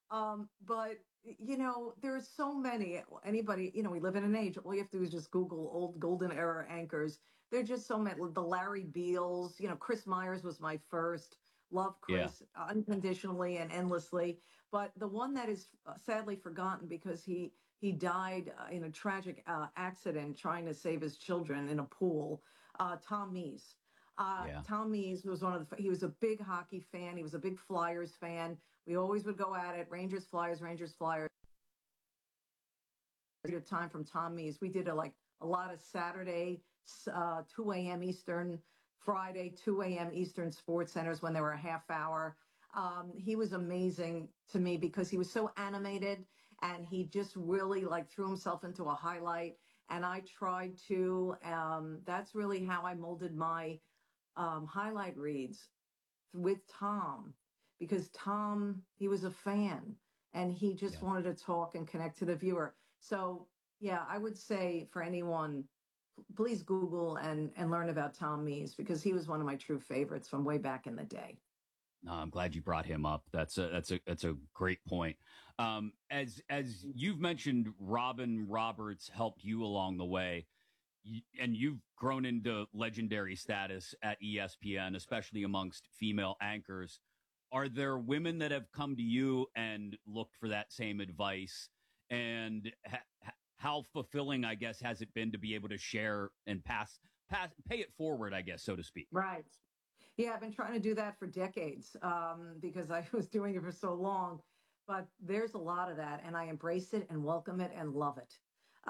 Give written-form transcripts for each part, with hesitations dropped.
But there's so many. Anybody, we live in an age. All you have to do is just Google old golden era anchors. There are just so many. The Larry Beals. Chris Myers was my first. Love Yeah. Chris unconditionally and endlessly. But the one that is sadly forgotten because he died in a tragic accident trying to save his children in a pool. Tom Mees. Yeah. Tom Mees was he was a big hockey fan. He was a big Flyers fan. We always would go at it. Rangers, Flyers, Rangers, Flyers. Time from Tom Mees. We did a lot of Saturday, 2 a.m. Eastern, Friday, 2 a.m. Eastern sports centers when they were a half hour. He was amazing to me because he was so animated and he just really threw himself into a highlight. And I tried to, that's really how I molded my highlight reads with Tom because Tom, he was a fan and he just Yeah. wanted to talk and connect to the viewer. So, yeah, I would say for anyone, please Google and learn about Tom Mees because he was one of my true favorites from way back in the day. No, I'm glad you brought him up. That's a great point. As you've mentioned, Robin Roberts helped you along the way, and you've grown into legendary status at ESPN, especially amongst female anchors. Are there women that have come to you and looked for that same advice? And how fulfilling, I guess, has it been to be able to share and pay it forward, I guess, so to speak? Right. Yeah, I've been trying to do that for decades because I was doing it for so long. But there's a lot of that, and I embrace it and welcome it and love it.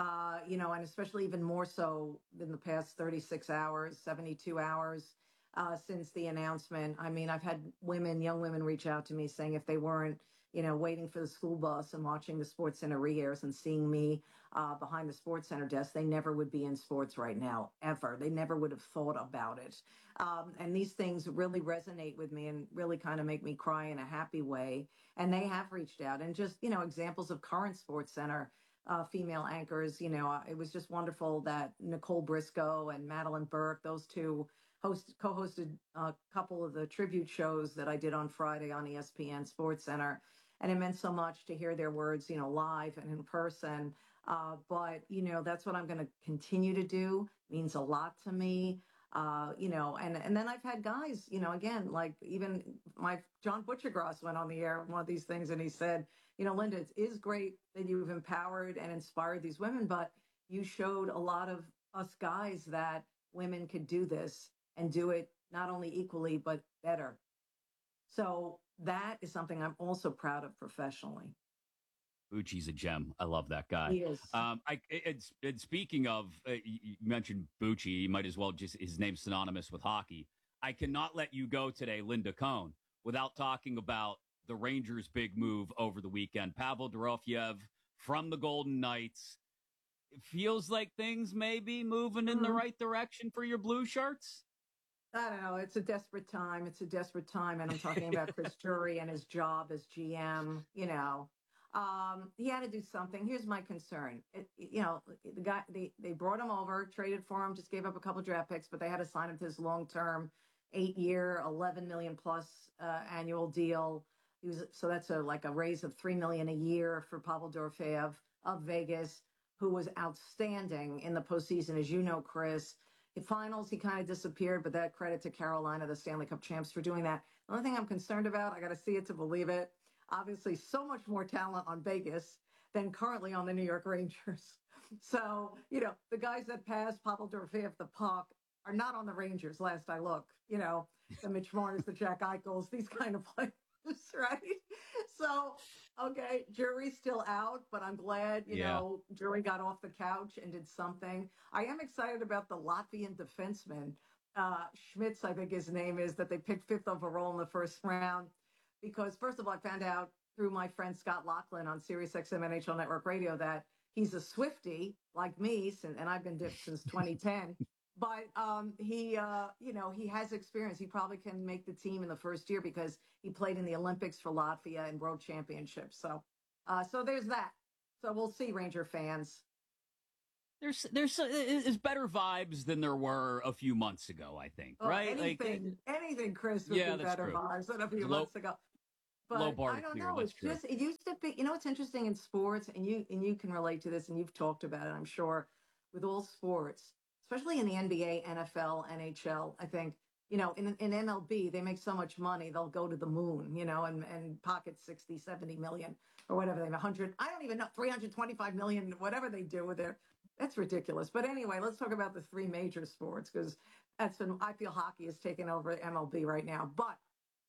And especially even more so in the past 36 hours, 72 hours since the announcement. I mean, I've had young women reach out to me saying if they weren't, waiting for the school bus and watching the Sports Center re-airs and seeing me behind the Sports Center desk, they never would be in sports right now, ever. They never would have thought about it. And these things really resonate with me and really kind of make me cry in a happy way. And they have reached out and just, examples of current Sports Center female anchors. It was just wonderful that Nicole Briscoe and Madeline Burke, those two co-hosted a couple of the tribute shows that I did on Friday on ESPN Sports Center. And it meant so much to hear their words, live and in person. But that's what I'm going to continue to do. It means a lot to me. And then I've had guys, again, like even my John Butchergross went on the air one of these things and he said, Linda, it is great that you've empowered and inspired these women, but you showed a lot of us guys that women could do this and do it not only equally, but better. So that is something I'm also proud of professionally. Bucci's a gem. I love that guy. He is. It's speaking of, you mentioned Bucci. You might as well just his name's synonymous with hockey. I cannot let you go today, Linda Cohn, without talking about the Rangers' big move over the weekend. Pavel Dorofeyev from the Golden Knights. It feels like things may be moving in the right direction for your Blue Shirts. I don't know. It's a desperate time. It's a desperate time. And I'm talking about Chris Drury and his job as GM. He had to do something. Here's my concern. The guy, they brought him over, traded for him, just gave up a couple draft picks, but they had to sign him to this long-term 8-year, 11 million plus annual deal. So that's a raise of 3 million a year for Pavel Dorofeyev of Vegas, who was outstanding in the postseason, as you know, Chris. In finals, he kind of disappeared, but that credit to Carolina, the Stanley Cup champs, for doing that. The only thing I'm concerned about, I got to see it to believe it. Obviously, so much more talent on Vegas than currently on the New York Rangers. So, the guys that passed Pavel Dorofeyev the puck are not on the Rangers, last I look. The Mitch Marners, the Jack Eichels, these kind of players, right? So, okay, Jury's still out, but I'm glad, Jury got off the couch and did something. I am excited about the Latvian defenseman, Schmitz, I think his name is, that they picked 5th overall in the first round. Because first of all, I found out through my friend Scott Lachlan on SiriusXM NHL Network Radio that he's a Swiftie like me, and I've been dipped since 2010. But he has experience. He probably can make the team in the first year because he played in the Olympics for Latvia and World Championships. So there's that. So we'll see, Ranger fans. There's better vibes than there were a few months ago, I think, right? Anything, Chris, would be better true. vibes than a few months ago. Low But bar I to don't clear. know. That's It's true. just, it used to you know, what's interesting in sports, and you can relate to this, and you've talked about it, I'm sure, with all sports, especially in the NBA, NFL, NHL. I think, you know, in MLB, they make so much money, they'll go to the moon, you know, and pocket 60, 70 million or whatever they have, 100, I don't even know, 325 million, whatever they do with their, that's ridiculous. But anyway, let's talk about the three major sports because that's been, I feel hockey is taking over MLB right now. But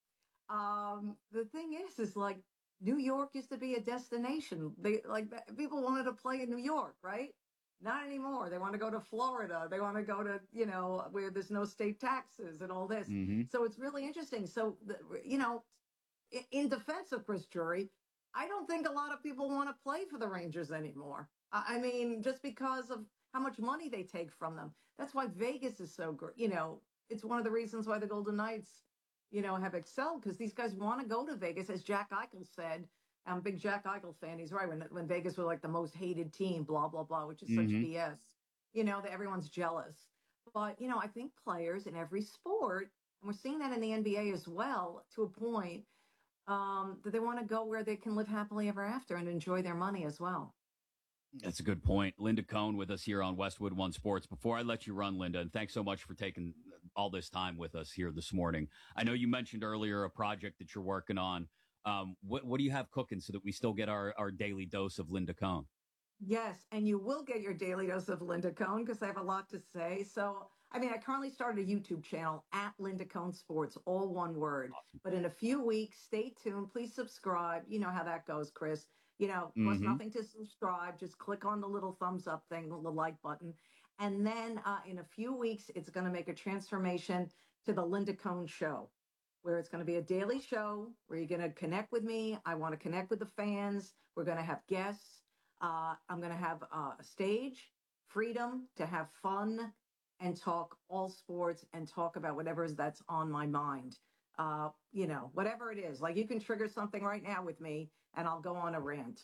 the thing is like New York used to be a destination. They like people wanted to play in New York, right? Not anymore. They want to go to Florida. They want to go to, you know, where there's no state taxes and all this. Mm-hmm. So it's really interesting. So, you know, in defense of Chris Drury, I don't think a lot of people want to play for the Rangers anymore. I mean, just because of how much money they take from them. That's why Vegas is so great. You know, it's one of the reasons why the Golden Knights, you know, have excelled because these guys want to go to Vegas. As Jack Eichel said, I'm a big Jack Eichel fan. He's right. When Vegas was like the most hated team, blah, blah, blah, which is such BS, you know, that everyone's jealous. But, you know, I think players in every sport, and we're seeing that in the NBA as well, to a point, that they want to go where they can live happily ever after and enjoy their money as well. That's a good point. Linda Cohn with us here on Westwood One Sports. Before I let you run, Linda, and thanks so much for taking all this time with us here this morning. I know you mentioned earlier a project that you're working on. What do you have cooking so that we still get our daily dose of Linda Cohn? Yes, and you will get your daily dose of Linda Cohn because I have a lot to say. So, I mean, I currently started a YouTube channel at Linda Cohn Sports, all one word. Awesome. But in a few weeks, stay tuned. Please subscribe. You know how that goes, Chris. You know, costs nothing to subscribe. Just click on the little thumbs up thing, the like button. And then in a few weeks, it's going to make a transformation to the Linda Cohn Show, where it's going to be a daily show where you're going to connect with me. I want to connect with the fans. We're going to have guests. I'm going to have a stage, freedom to have fun and talk all sports and talk about whatever is that's on my mind. You know, whatever it is, like you can trigger something right now with me and I'll go on a rant.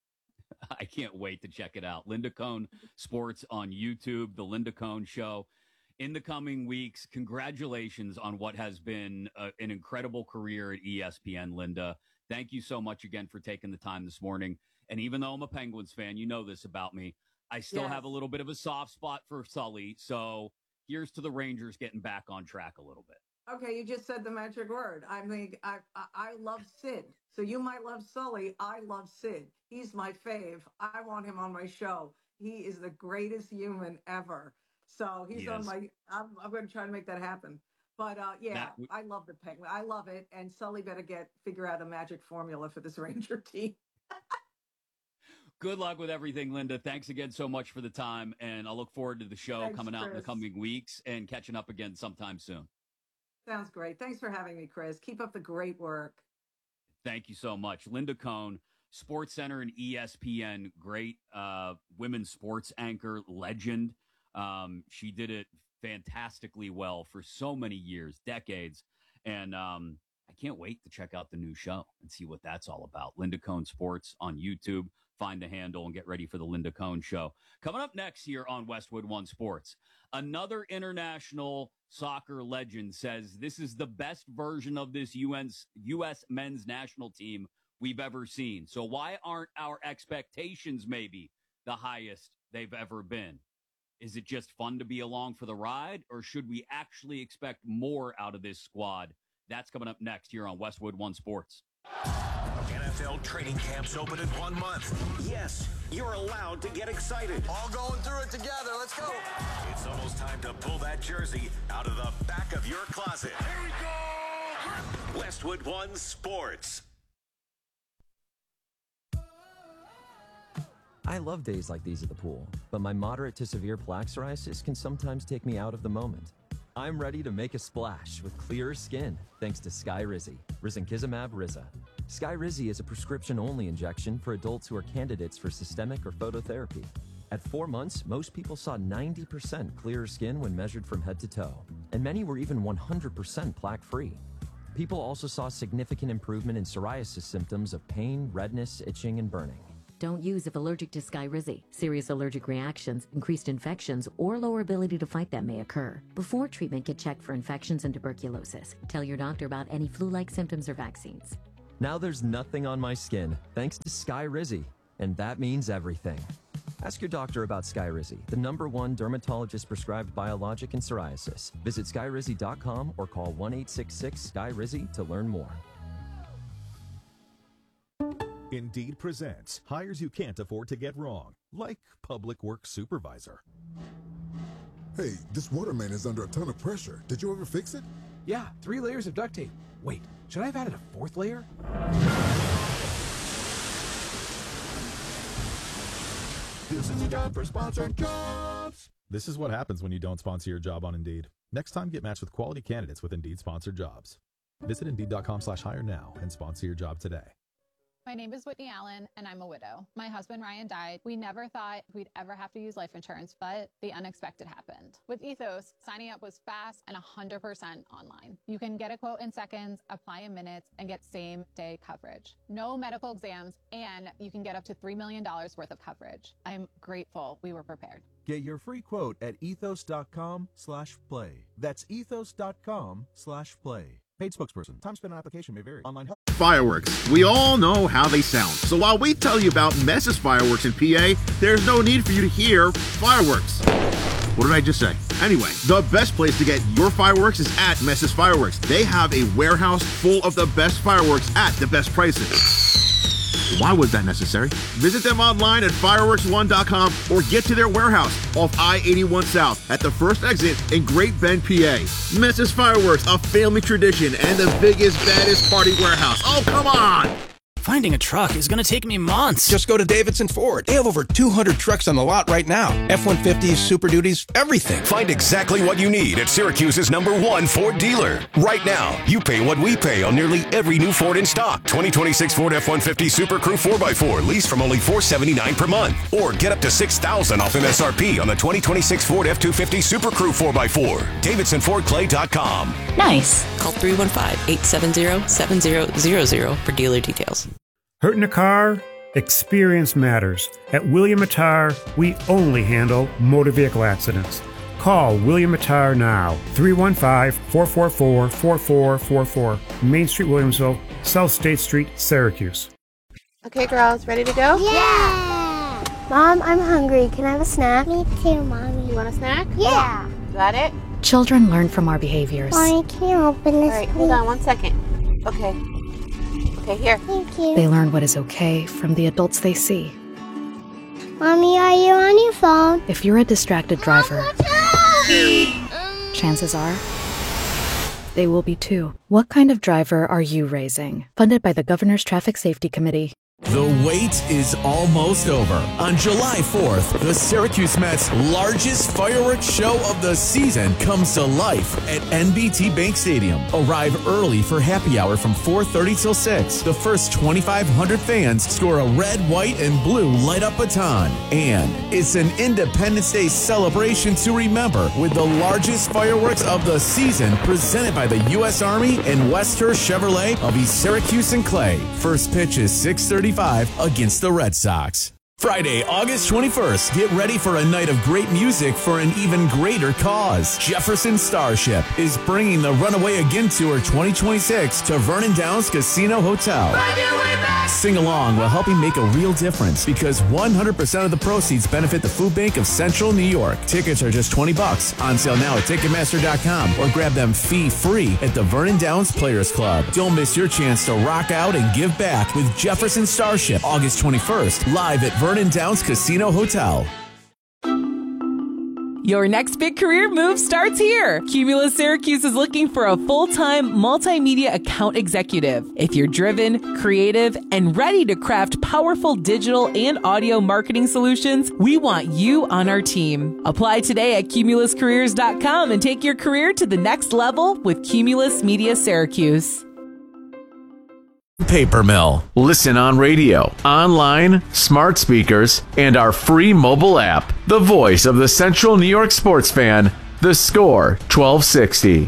I can't wait to check it out. Linda Cohn Sports on YouTube, The Linda Cohn Show. In the coming weeks, congratulations on what has been an incredible career at ESPN, Linda. Thank you so much again for taking the time this morning. And even though I'm a Penguins fan, you know this about me, I still have a little bit of a soft spot for Sully. So here's to the Rangers getting back on track a little bit. Okay, you just said the magic word. I mean, I love Sid. So you might love Sully. I love Sid. He's my fave. I want him on my show. He is the greatest human ever. So he's on my. I'm going to try to make that happen. But I love the Penguin. I love it. And Sully better figure out a magic formula for this Ranger team. Good luck with everything, Linda. Thanks again so much for the time. And I'll look forward to the show coming out in the coming weeks and catching up again sometime soon. Sounds great. Thanks for having me, Chris. Keep up the great work. Thank you so much. Linda Cohn, Sports Center and ESPN, great women's sports anchor, legend. She did it fantastically well for so many years, decades. And I can't wait to check out the new show and see what that's all about. Linda Cohn Sports on YouTube. Find the handle and get ready for the Linda Cohn Show. Coming up next here on Westwood One Sports, another international soccer legend says this is the best version of this U.S. men's national team we've ever seen. So why aren't our expectations maybe the highest they've ever been? Is it just fun to be along for the ride, or should we actually expect more out of this squad? That's coming up next here on Westwood One Sports. NFL training camps open in 1 month. Yes, you're allowed to get excited. All going through it together. Let's go. It's almost time to pull that jersey out of the back of your closet. Here we go. Westwood One Sports. I love days like these at the pool, but my moderate to severe plaque psoriasis can sometimes take me out of the moment. I'm ready to make a splash with clearer skin thanks to Skyrizi, risankizumab Riza. Skyrizi is a prescription-only injection for adults who are candidates for systemic or phototherapy. At 4 months, most people saw 90% clearer skin when measured from head to toe, and many were even 100% plaque-free. People also saw significant improvement in psoriasis symptoms of pain, redness, itching, and burning. Don't use if allergic to Skyrizi. Serious allergic reactions, increased infections, or lower ability to fight them may occur. Before treatment, get checked for infections and tuberculosis. Tell your doctor about any flu-like symptoms or vaccines. Now there's nothing on my skin, thanks to Skyrizi, and that means everything. Ask your doctor about Skyrizi, the #1 dermatologist-prescribed biologic in psoriasis. Visit skyrizi.com or call 1-866-SKY-RIZZI to learn more. Indeed presents hires you can't afford to get wrong, like public works supervisor. Hey, this water main is under a ton of pressure. Did you ever fix it? Yeah, 3 layers of duct tape. Wait, should I have added a 4th layer? This is a job for sponsored jobs. This is what happens when you don't sponsor your job on Indeed. Next time, get matched with quality candidates with Indeed sponsored jobs. Visit Indeed.com/hire now and sponsor your job today. My name is Whitney Allen, and I'm a widow. My husband, Ryan, died. We never thought we'd ever have to use life insurance, but the unexpected happened. With Ethos, signing up was fast and 100% online. You can get a quote in seconds, apply in minutes, and get same-day coverage. No medical exams, and you can get up to $3 million worth of coverage. I'm grateful we were prepared. Get your free quote at ethos.com/play. That's ethos.com/play. Paid spokesperson. Time spent on application may vary. Online help. Fireworks. We all know how they sound. So while we tell you about Mess's Fireworks in PA, there's no need for you to hear fireworks. What did I just say? Anyway, the best place to get your fireworks is at Mess's Fireworks. They have a warehouse full of the best fireworks at the best prices. Why was that necessary? Visit them online at fireworks1.com or get to their warehouse off I-81 South at the first exit in Great Bend, PA. Mess's Fireworks, a family tradition and the biggest, baddest party warehouse. Oh, come on! Finding a truck is going to take me months. Just go to Davidson Ford. They have over 200 trucks on the lot right now. F-150s, Super Duties, everything. Find exactly what you need at Syracuse's #1 Ford dealer. Right now, you pay what we pay on nearly every new Ford in stock. 2026 Ford F-150 Super Crew 4x4 lease from only $479 per month. Or get up to $6,000 off MSRP on the 2026 Ford F-250 Super Crew 4x4. DavidsonFordClay.com. Nice. Call 315-870-7000 for dealer details. Hurting a car? Experience matters. At William Attar, we only handle motor vehicle accidents. Call William Attar now. 315-444-4444. Main Street, Williamsville, South State Street, Syracuse. Okay, girls, ready to go? Yeah! Mom, I'm hungry. Can I have a snack? Me too, Mommy. You want a snack? Yeah! Got it? Children learn from our behaviors. Mommy, can you open this? All right, hold on 1 second. Okay. Okay, here. Thank you. They learn what is okay from the adults they see. Mommy, are you on your phone? If you're a distracted driver, chances are they will be too. What kind of driver are you raising? Funded by the Governor's Traffic Safety Committee. The wait is almost over. On July 4th, the Syracuse Mets' largest fireworks show of the season comes to life at NBT Bank Stadium. Arrive early for happy hour from 4:30 till 6. The first 2,500 fans score a red, white, and blue light-up baton. And it's an Independence Day celebration to remember with the largest fireworks of the season presented by the U.S. Army and Westhurst Chevrolet of East Syracuse and Clay. First pitch is 6:35 against the Red Sox. Friday, August 21st, get ready for a night of great music for an even greater cause. Jefferson Starship is bringing the Runaway Again Tour 2026 to Vernon Downs Casino Hotel. Sing along while helping make a real difference because 100% of the proceeds benefit the Food Bank of Central New York. Tickets are just $20. On sale now at Ticketmaster.com or grab them fee-free at the Vernon Downs Players Club. Don't miss your chance to rock out and give back with Jefferson Starship, August 21st, live at Vernon Downs Casino Hotel. Your next big career move starts here. Cumulus Syracuse is looking for a full-time multimedia account executive. If you're driven, creative, and ready to craft powerful digital and audio marketing solutions, we want you on our team. Apply today at cumuluscareers.com and take your career to the next level with Cumulus Media Syracuse. Paper Mill. Listen on radio, online, smart speakers, and our free mobile app. The voice of the Central New York sports fan, The Score 1260.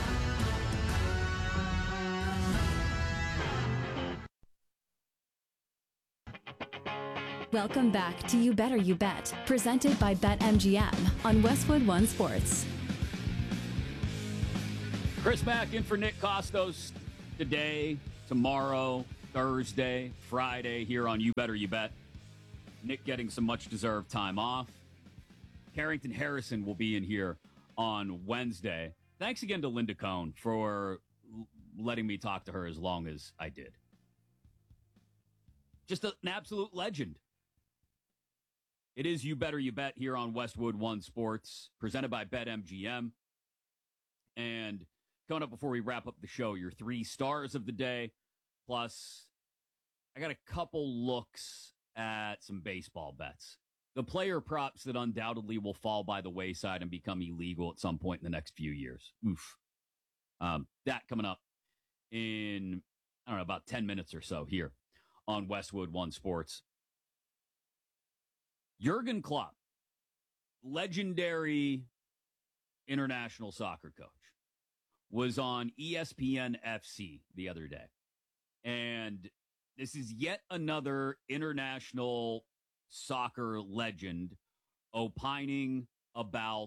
Welcome back to You Better You Bet, presented by BetMGM on Westwood One Sports. Chris Mack in for Nick Costos today, tomorrow, Thursday, Friday here on You Better You Bet. Nick getting some much-deserved time off. Carrington Harrison will be in here on Wednesday. Thanks again to Linda Cohn for letting me talk to her as long as I did. Just an absolute legend. It is You Better You Bet here on Westwood One Sports, presented by BetMGM. And coming up before we wrap up the show, your 3 stars of the day. Plus, I got a couple looks at some baseball bets. The player props that undoubtedly will fall by the wayside and become illegal at some point in the next few years. Oof. That coming up in, I don't know, about 10 minutes or so here on Westwood One Sports. Jurgen Klopp, legendary international soccer coach, was on ESPN FC the other day. And this is yet another international soccer legend opining about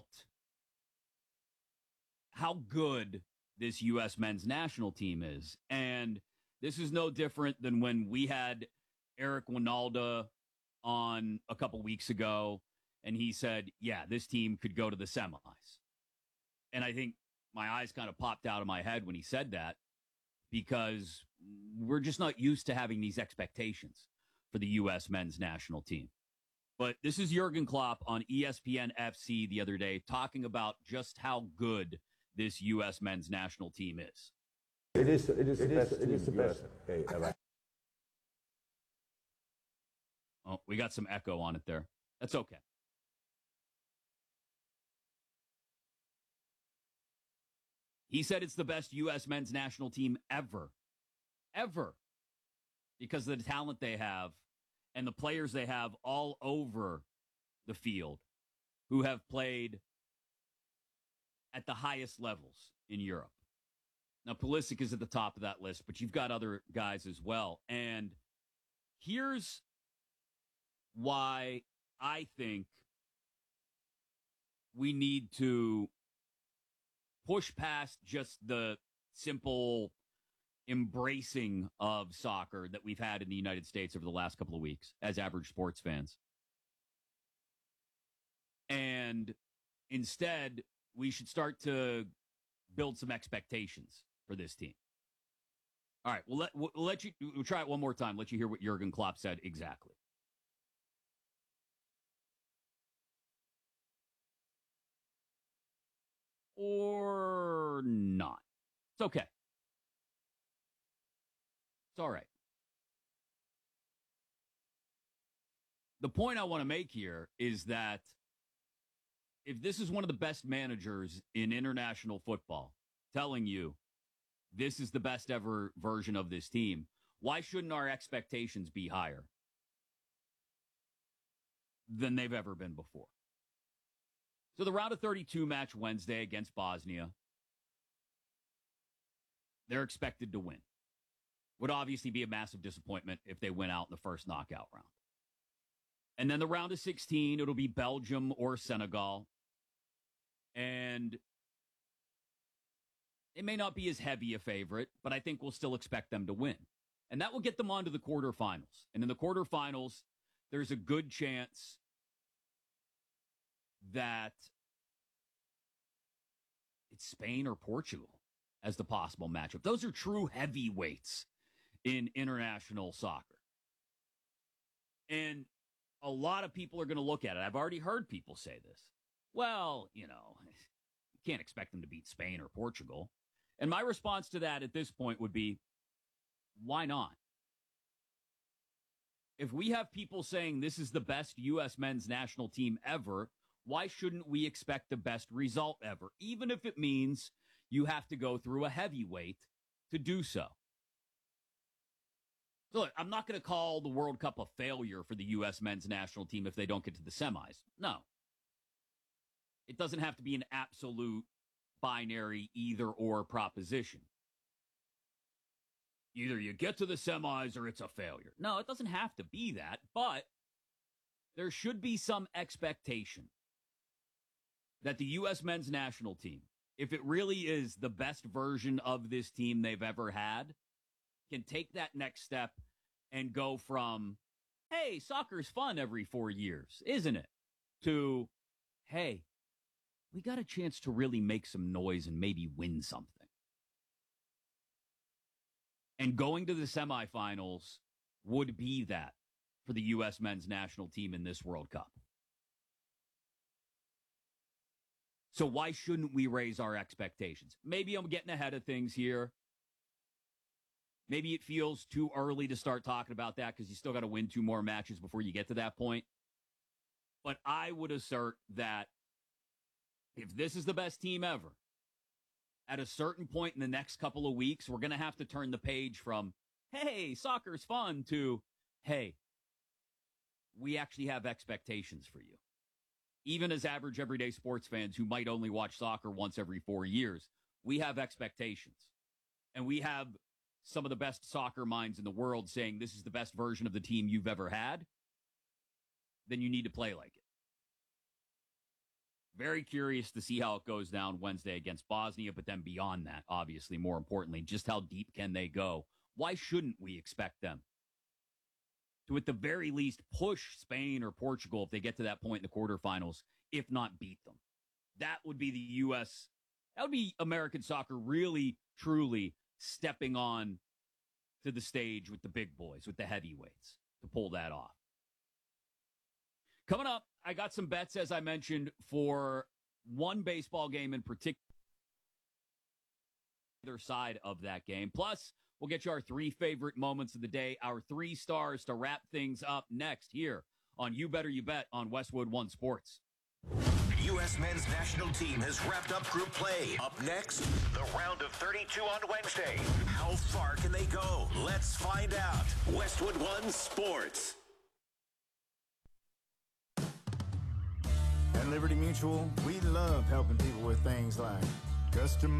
how good this U.S. men's national team is. And this is no different than when we had Eric Winalda on a couple weeks ago, and he said, yeah, this team could go to the semis. And I think my eyes kind of popped out of my head when he said that, because we're just not used to having these expectations for the U.S. men's national team. But this is Jurgen Klopp on ESPN FC the other day talking about just how good this U.S. men's national team is. It is the best. Oh, we got some echo on it there. That's okay. He said it's the best U.S. men's national team ever. Ever. Because of the talent they have and the players they have all over the field who have played at the highest levels in Europe. Now, Pulisic is at the top of that list, but you've got other guys as well. And here's why I think we need to push past just the simple embracing of soccer that we've had in the United States over the last couple of weeks as average sports fans. And instead, we should start to build some expectations for this team. All right, we'll try it one more time. Let you hear what Jurgen Klopp said exactly. Or not. It's okay. It's all right. The point I want to make here is that if this is one of the best managers in international football telling you this is the best ever version of this team, why shouldn't our expectations be higher than they've ever been before? So the round of 32 match Wednesday against Bosnia, they're expected to win. Would obviously be a massive disappointment if they went out in the first knockout round. And then the round of 16, it'll be Belgium or Senegal. And it may not be as heavy a favorite, but I think we'll still expect them to win. And that will get them onto the quarterfinals. And in the quarterfinals, there's a good chance that it's Spain or Portugal as the possible matchup. Those are true heavyweights in international soccer. And a lot of people are going to look at it. I've already heard people say this. Well, you can't expect them to beat Spain or Portugal. And my response to that at this point would be, why not? If we have people saying this is the best U.S. men's national team ever, why shouldn't we expect the best result ever, even if it means you have to go through a heavyweight to do so? So look, I'm not going to call the World Cup a failure for the U.S. men's national team if they don't get to the semis. No. It doesn't have to be an absolute binary either-or proposition. Either you get to the semis or it's a failure. No, it doesn't have to be that, but there should be some expectation that the U.S. men's national team, if it really is the best version of this team they've ever had, can take that next step and go from, hey, soccer's fun every 4 years, isn't it? To, hey, we got a chance to really make some noise and maybe win something. And going to the semifinals would be that for the U.S. men's national team in this World Cup. So why shouldn't we raise our expectations? Maybe I'm getting ahead of things here. Maybe it feels too early to start talking about that because you still got to win 2 more matches before you get to that point. But I would assert that if this is the best team ever, at a certain point in the next couple of weeks, we're going to have to turn the page from, hey, soccer's fun, to, hey, we actually have expectations for you. Even as average everyday sports fans who might only watch soccer once every 4 years, we have expectations. And we have some of the best soccer minds in the world saying this is the best version of the team you've ever had. Then you need to play like it. Very curious to see how it goes down Wednesday against Bosnia, but then beyond that, obviously, more importantly, just how deep can they go? Why shouldn't we expect them to, at the very least, push Spain or Portugal if they get to that point in the quarterfinals, if not beat them? That would be the U.S., that would be American soccer really, truly stepping on to the stage with the big boys, with the heavyweights, to pull that off. Coming up, I got some bets, as I mentioned, for one baseball game in particular, either side of that game. Plus, we'll get you our 3 favorite moments of the day, our 3 stars to wrap things up next here on You Better You Bet on Westwood One Sports. The U.S. men's national team has wrapped up group play. Up next, the round of 32 on Wednesday. How far can they go? Let's find out. Westwood One Sports. At Liberty Mutual, we love helping people with things like custom